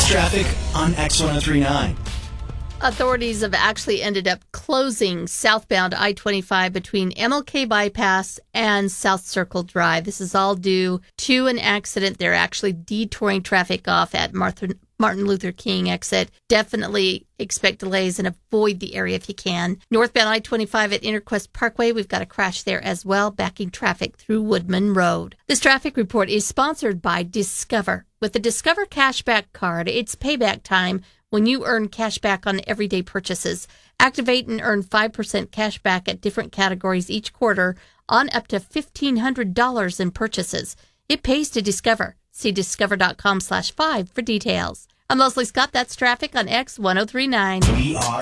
traffic on X1039. Authorities have actually ended up closing southbound I-25 between MLK Bypass and South Circle Drive. This is all due to an accident. They're actually detouring traffic off at Martin Luther King exit. Definitely expect delays and avoid the area if you can. Northbound I-25 at Interquest Parkway, we've got a crash there as well, backing traffic through Woodman Road. This traffic report is sponsored by Discover. With the Discover Cashback Card, it's payback time when you earn cash back on everyday purchases. Activate and earn 5% cash back at different categories each quarter on up to $1,500 in purchases. It pays to Discover. See discover.com/5 for details. I'm Leslie Scott. That's traffic on X1039.